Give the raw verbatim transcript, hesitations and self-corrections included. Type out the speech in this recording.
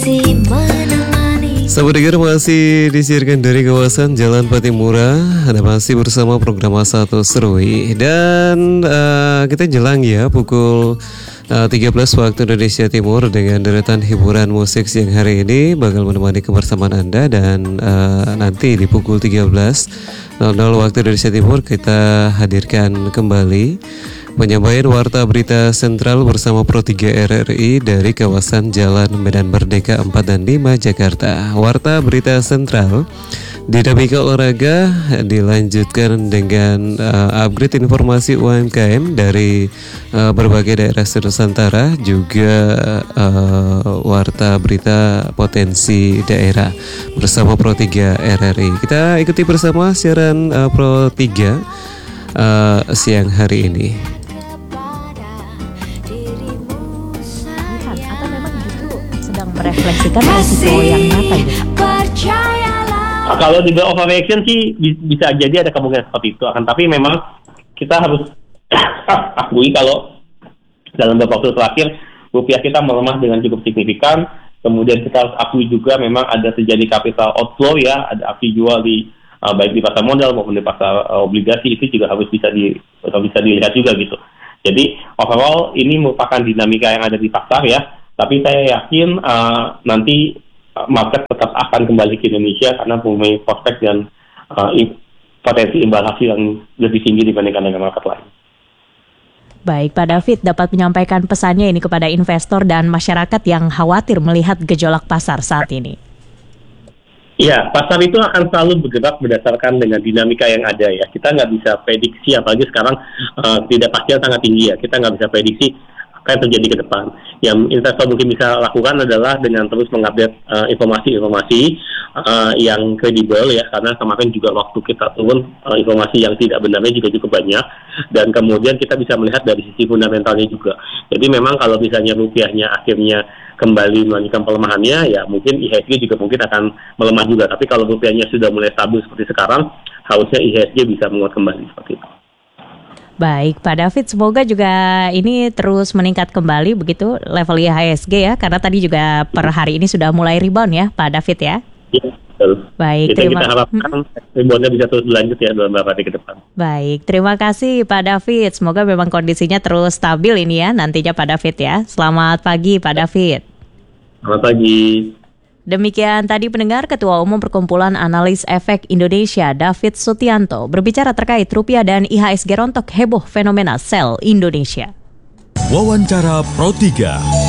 Sahabat dengar, masih disiarkan dari kawasan Jalan Patimura. Anda masih bersama program Satu Serui. Dan uh, kita jelang ya pukul uh, tiga belas waktu Indonesia Timur dengan deretan hiburan musik siang hari ini bakal menemani kebersamaan Anda. Dan uh, nanti di pukul tiga belas waktu Indonesia Timur kita hadirkan kembali penyampaian Warta Berita Sentral bersama Pro tiga R R I dari kawasan Jalan Medan Merdeka empat dan lima Jakarta. Warta Berita Sentral dinamika olahraga dilanjutkan dengan uh, upgrade informasi U M K M dari uh, berbagai daerah Nusantara, juga uh, Warta Berita Potensi Daerah bersama Pro tiga R R I. Kita ikuti bersama siaran uh, Pro tiga uh, siang hari ini. Merefleksikan resiko yang nyata gitu. Nah, kalau di overreaction sih bisa jadi ada kemungkinan seperti itu, akan tapi memang kita harus akui kalau dalam beberapa waktu terakhir rupiah kita melemah dengan cukup signifikan. Kemudian kita harus akui juga memang ada terjadi capital outflow ya, ada aksi jual di uh, baik di pasar modal maupun di pasar uh, obligasi, itu juga harus bisa di atau bisa dilihat juga gitu. Jadi overall ini merupakan dinamika yang ada di pasar ya. Tapi saya yakin uh, nanti uh, market tetap akan kembali ke Indonesia karena mempunyai prospek dan uh, potensi imbal hasil yang lebih tinggi dibandingkan dengan market lain. Baik, Pak David dapat menyampaikan pesannya ini kepada investor dan masyarakat yang khawatir melihat gejolak pasar saat ini. Ya, pasar itu akan selalu bergerak berdasarkan dengan dinamika yang ada ya. Kita nggak bisa prediksi, apalagi sekarang uh, tidak pastian sangat tinggi ya. Kita nggak bisa prediksi apa yang terjadi ke depan. Yang investor mungkin bisa lakukan adalah dengan terus mengupdate uh, informasi-informasi uh, yang kredibel ya, karena kemarin juga waktu kita turun uh, informasi yang tidak benarnya juga cukup banyak, dan kemudian kita bisa melihat dari sisi fundamentalnya juga. Jadi memang kalau misalnya rupiahnya akhirnya kembali melanjutkan pelemahannya, ya mungkin I H S G juga mungkin akan melemah juga. Tapi kalau rupiahnya sudah mulai stabil seperti sekarang, harusnya I H S G bisa menguat kembali seperti itu. Baik, Pak David, semoga juga ini terus meningkat kembali begitu level I H S G ya, karena tadi juga per hari ini sudah mulai rebound ya, Pak David ya. Iya, betul. Baik, kita, terima kita harapkan reboundnya bisa terus berlanjut ya dalam beberapa hari ke depan. Baik, terima kasih Pak David. Semoga memang kondisinya terus stabil ini ya nantinya Pak David ya. Selamat pagi Pak David. Selamat pagi. Demikian tadi pendengar Ketua Umum Perkumpulan Analis Efek Indonesia David Sutianto berbicara terkait rupiah dan I H S G rontok heboh fenomena sell Indonesia. Wawancara Pro tiga.